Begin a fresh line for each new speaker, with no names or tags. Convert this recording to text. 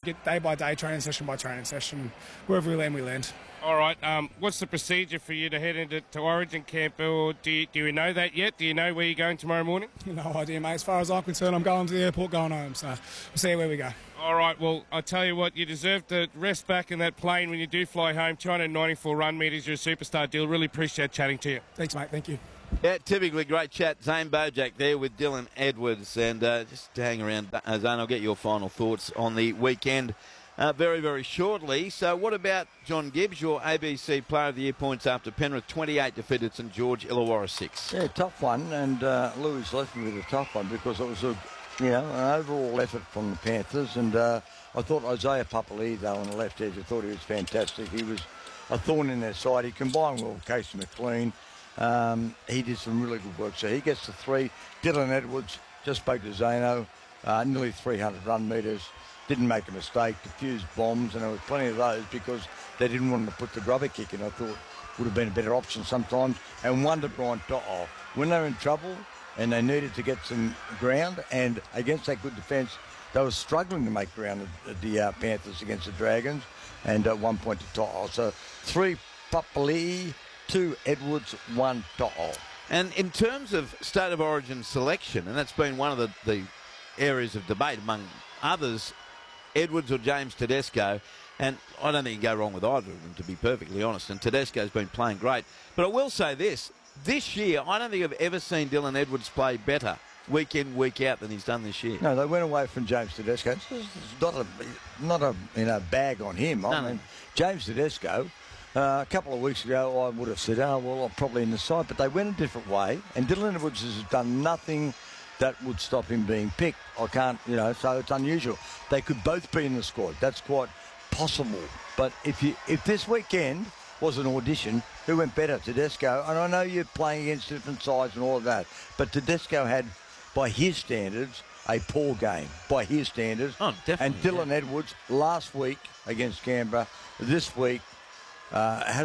get day by day, training session by training session. Wherever we land, we land.
All right. What's the procedure for you to head into Origin camp? Or do you know that yet? Do you know where you're going tomorrow morning?
No idea, mate. As far as I'm concerned, I'm going to the airport, going home. So we'll see where we go.
All right. Well, I tell you what, you deserve to rest back in that plane when you do fly home. 294 run meters. You're a superstar, Dill. Really appreciate chatting to you.
Thanks, mate. Thank you.
Yeah, typically great chat. Zane Bojack there with Dylan Edwards. And just to hang around, Zane, I'll get your final thoughts on the weekend very, very shortly. So what about John Gibbs, your ABC Player of the Year points after Penrith 28 defeated St George, Illawarra 6?
Yeah, tough one. And Louis left me with a tough one because it was an overall effort from the Panthers. And I thought Isaiah Papali'i, though, on the left edge, I thought he was fantastic. He was a thorn in their side. He combined well with Casey McLean. He did some really good work. So he gets the 3. Dylan Edwards, just spoke to Zano, nearly 300 run metres. Didn't make a mistake, diffused bombs, and there was plenty of those because they didn't want to put the grubber kick in. I thought would have been a better option sometimes. And one to Brian To'o. When they were in trouble and they needed to get some ground, and against that good defence, they were struggling to make ground at the Panthers against the Dragons, and at 1 point to To'o. So 3 Papali'i, 2 Edwards, 1 To'o.
And in terms of State of Origin selection, and that's been one of the areas of debate among others, Edwards or James Tedesco, and I don't think you can go wrong with either of them, to be perfectly honest, and Tedesco's been playing great. But I will say this year, I don't think I've ever seen Dylan Edwards play better week in, week out than he's done this year.
No, they went away from James Tedesco. It's not a bag on him. I mean, James Tedesco, a couple of weeks ago, I would have said, I'm probably in the side, but they went a different way, and Dylan Edwards has done nothing that would stop him being picked. I can't, so it's unusual. They could both be in the squad. That's quite possible. But if this weekend was an audition, who went better, Tedesco? And I know you're playing against different sides and all of that, but Tedesco had, by his standards, a poor game, by his standards.
Oh, definitely.
And Dylan Edwards, last week against Canberra, this week,